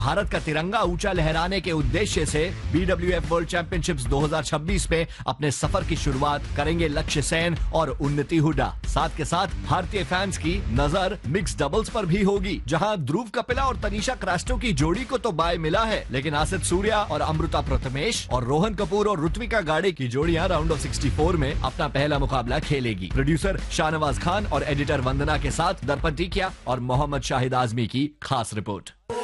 भारत का तिरंगा ऊंचा लहराने के उद्देश्य से BWF वर्ल्ड चैंपियनशिप्स 2026 में अपने सफर की शुरुआत करेंगे लक्ष्य सेन और उन्नति हुड्डा। साथ के साथ भारतीय फैंस की नजर मिक्स डबल्स पर भी होगी, जहां ध्रुव कपिला और तनीषा क्रास्टो की जोड़ी को तो बाय मिला है, लेकिन आसित सूर्या और अमृता प्रथमेश और रोहन कपूर और ऋत्विका गाड़े की जोड़ियां राउंड ऑफ 64 में अपना पहला मुकाबला खेलेगी। प्रोड्यूसर शाहनवाज खान और एडिटर वंदना के साथ दर्पण टीकिया और मोहम्मद शाहिद आजमी की खास रिपोर्ट।